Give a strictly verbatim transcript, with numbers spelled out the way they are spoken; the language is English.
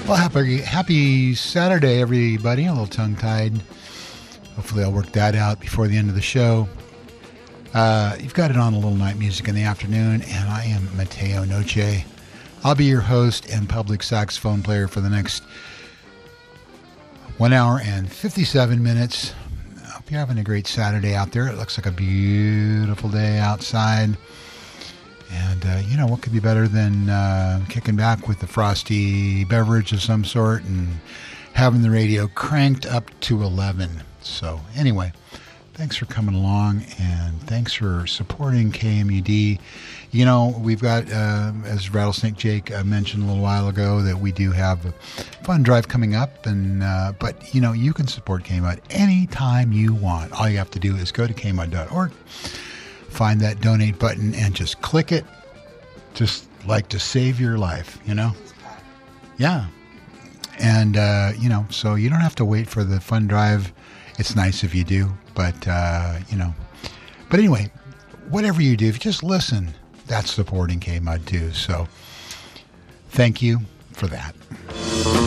Well, happy, happy Saturday, everybody. A little tongue-tied. Hopefully I'll work that out before the end of the show. Uh, you've got it on a little night music in the afternoon, and I am Mateo Noche. I'll be your host and public saxophone player for the next one hour and fifty-seven minutes. I hope you're having a great Saturday out there. It looks like a beautiful day outside. And, uh, you know, what could be better than uh, kicking back with a frosty beverage of some sort and having the radio cranked up to eleven. So, anyway, thanks for coming along, and thanks for supporting K M U D. You know, we've got, uh, as Rattlesnake Jake uh, mentioned a little while ago, that we do have a fund drive coming up. And uh, but, you know, you can support K M U D anytime you want. All you have to do is go to K M U D dot org. Find that donate button and just click it, just like to save your life, you know? Yeah. And, uh, you know, so you don't have to wait for the fund drive. It's nice if you do, but, uh, you know. But anyway, whatever you do, if you just listen, that's supporting K M U D too. So thank you for that.